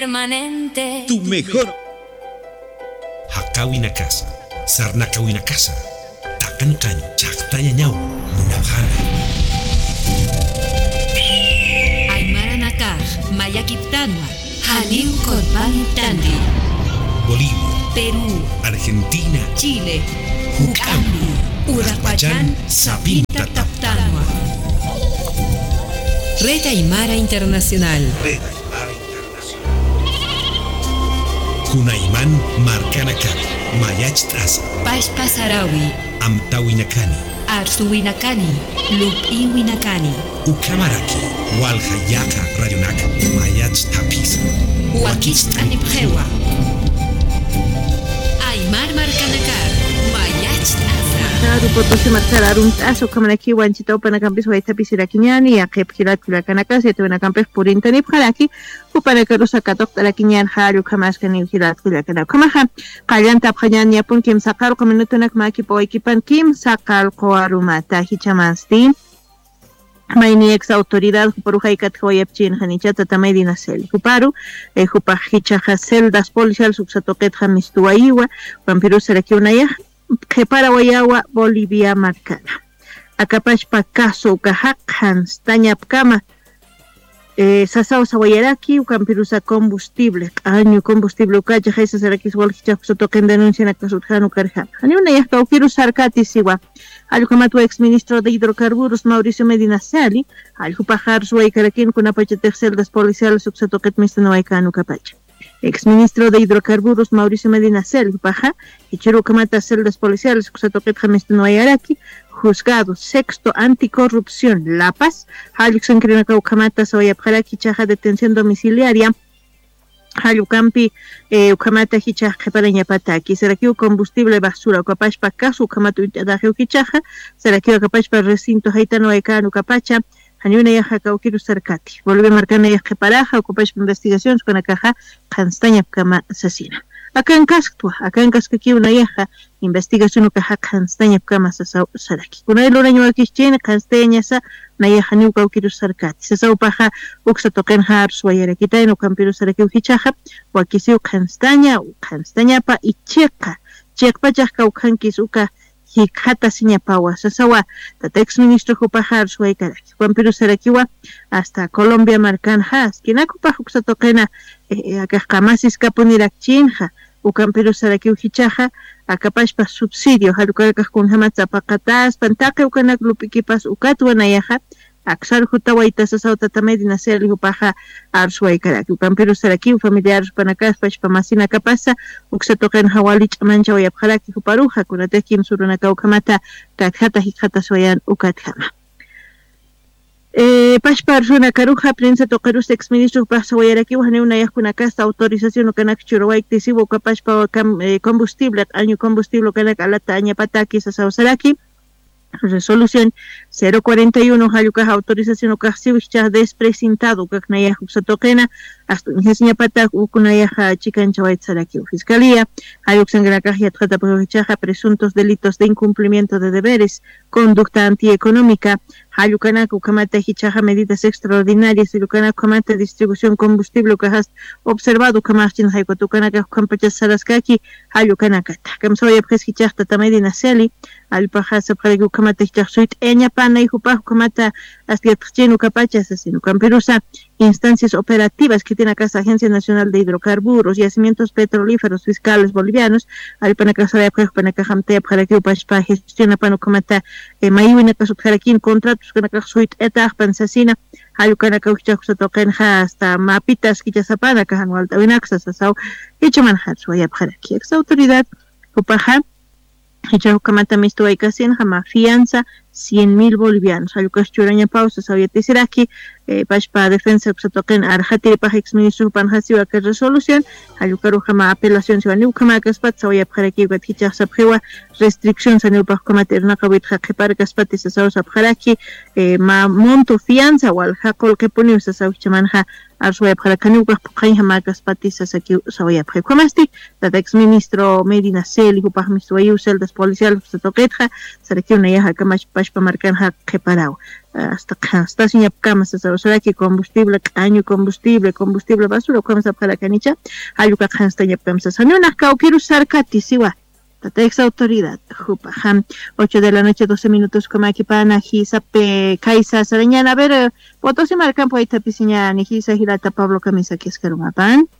permanente. Tu mejor. Hakawina casa, sarnakawina casa, takankan, chaktaya ñau, munabhana. Aymara nakaj, mayakiptanwa, Haliu Korpan Tandi. Bolivia, Perú, Argentina, Chile, Hucambi, Urapachan, Sapinta Taptanwa. Red Aymara Internacional. Kunaiman Marcanacán, Mayach Traza, Pashpa Sarawi, Amtawinacani, Arsuwinacani, Lupiwinacani, Ucamaraki, Walhayaka Rayonac, Mayach Tapiza, Huaquichtanipjewa. Aymar Marcanacán, Mayach Traza. Potosí marchararum taso kamanaki wanchita upanacampis waitapisirakiniani aqepkilat kulakanakas yatuanacampis purintani phalaki upanakarusa katok talakinyan haru kamaskani hilat kulakana kamaha qallan tapqañan yapun kim saqaru kaminutunak maki poikipan kim saqal qoarumata hichamansti mayni ex autoridad huparuja ikatjawayapchin hanichata tamaydina sel huparu hupaj hichaja celdas policial suksatoqet hamistuaiwa vampiru sarakiunayaj Kepara Guayawa, Bolivia marcana. Acapachpa caso Cajacán, Stañapcama, Sasao Sawayaraki, Ucampirusa combustible, año combustible Ucacha, Jesús Araquis Walkichak, Sotoken denuncia en Acasutjano Carja. Añuna Yaka Ukirus Arcati Siwa, Alucamato ex ministro de hidrocarburos Mauricio Medina Sali, Aljupajar Suaicaraquín con Apache Terceldas Policiales, Subsatoket Mistanoaicano Capacha. Ex ministro de hidrocarburos Mauricio Medina Sel, Paja, y Cherucamata Celdas Policiales, Xatoquet Jamestanoayaraki, juzgado sexto anticorrupción, La Paz, Haluxen Crenacaucamata Soyapjaraki, Chaja detención domiciliaria, Halucampi, Ucamata Hicha, Japarañapataki, Serakiu combustible basura, Ucapachpa Casu, Ucamatu Dajeu Hichaja, Serakiu Ucapachpa recinto Haitano Ecano Capacha, Hanyuna yaja kaukiru cercati. Volve marcana yaja paraja, ocupáis investigaciones con la caja, canstaña kama asesina. Acá en Cascaqui una yaja, investigación o caja canstaña kama saraki. Kuna el uraño aquí china, canstaña sa, na yaja ni kaukiru cercati. Sasau paja, uxa toquen har suayarakita en ocampiru saraki uhichaja, o aquí si canstaña pa y checa. Checa yaja ukankis uka. Hikata Siñapawa, Sasawa, tata ex ministro Jupajar Suaikaraki, Juan Sarakiwa, hasta Colombia Marcan Has, Kinakupa Huxatokena, Akamasis Kapunirak Chinja, Ucampiru Saraki Uhichaja, Akapashpa subsidio, Harukarkas con Hamatzapacatas, Pantaka Ukanak Lupikipas Ukatuanayaja, Axar Jutawaita Sasauta Tamedina Sel Jupaja Arsuaikaraki, Ucampiru Saraki, familiares Panakas, Pachpamasina Capasa, Uxatoken Hawalich Mancha Oyapjaraki Juparuja, Kunatekim Surunaka Ukamata, Kathata Hikata Soyan Ukathama. Pashpa Arzuna Caruja, Prensa Tocarus, ex ministro Pasawayaraki, Una Yakunacasta, autorización Ukanak Churuaik, Tisibo, Capashpa combustible, año combustible Kanak Alata Añapataki, Sasausaraki. Resolución 041 Hayukas autorización Okasiwicha desprecintado Kaknaya Huxatokena hasta Ñapata Ukunaya Chicanchawaitzaraki Fiscalía Hayuxangrakajia Trata Provechaja presuntos delitos de incumplimiento de deberes, conducta antieconómica Hayukanak Ukamata Hichaja medidas extraordinarias y Lukanak Kamata distribución combustible Ukajas observado Kamachin Haikotukanak Kampachas Saraskaki Hayukanakata Kamsoya Preshichata Tamedina Seli Alpajasa Pregu Kamata Hichasuit Eña Pana y Jupajo Kamata Astiatchenu Capachas Asino Camperusa instancias operativas que tiene acá la Agencia Nacional de Hidrocarburos, Yacimientos Petrolíferos Fiscales Bolivianos, Alpanacasa de Aprejo, Panacajamtea, Paraquio, Pachpa, gestiona Panocomata, Mayuina, Casutjaraquín, contratos con Acasuit, Etah, Pansasina, Ayucanacaucha, Tokenja, hasta Mapitas, Quichasapana, Cajanualta, Vinaxas, Asau, Ichamanhatsu, Ayapjaraki, ex autoridad, Upaja, Hichahucamata, Mistuaicasien, Jama, fianza, 100,000 bolivianos. Ayucas Churaña Pausa, Sabiatisiraki, Pashpa Defensa, Xatoquen, Arjati, Paja, ex ministro Panjasiwa, que resolución, Ayucarujama, apelación, Sivanucama, Caspat, Sabiapjaraki, Gathicha, Sabjewa, restricción, Sanupajama, Ternacabit, Jakepar, Caspat, Sasau, Sabjaraki, monto fianza, o al Jacol que pone, Sasauchamanja, Arsuaya para Canucas, Pujaja, Marcas, Patisas, aquí, Sabiapje. Comasti, la ex ministro Medina Celi, Upajmistuayu, Celdas Policiales, Xatoquetja, Saraki, una yaja, Camach, Pashpa, Marcanja, Keparao. hasta siñap kamas sarusaraki combustible caño combustible basura kamas para canicha ayuka hasta ñap kamas sanuna kaukiru sarkati siwa tata ex autoridad jupa 8 de la noche 12 minutos como aquí pana hisape kaisa sarañana a ver Potosí marcan po ahí tapiciña ni hisa girata Pablo Camisa que es que pan